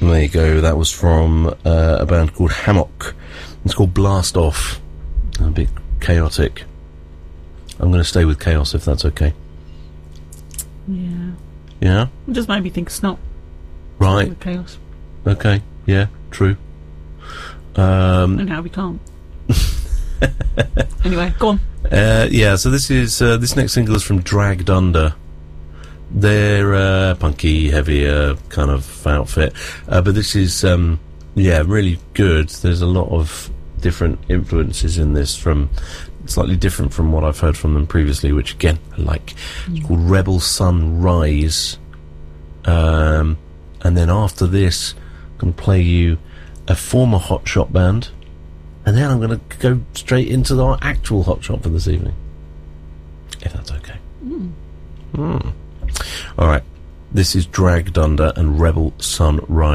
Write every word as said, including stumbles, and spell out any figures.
There you go. That was from uh, a band called Hammock. It's called Blast Off. A bit chaotic. I'm going to stay with chaos if that's okay. Yeah. Yeah? It just made me think snot. Right. With chaos. Okay. Yeah, true. Um, and how we can't. Anyway, go on. Uh, yeah, so this is uh, this next single is from Dragged Under. They're uh, punky, heavier kind of outfit, uh, but this is um, yeah really good. There's a lot of different influences in this, from slightly different from what I've heard from them previously, which again I like. It's called Rebel Sun Rise, um, and then after this, I'm going to play you a former Hot Shot band. And then I'm going to go straight into our actual Hot Shot for this evening. If that's okay. Mm. Mm. All right. This is Dragged Under and Rebel Sun Rise.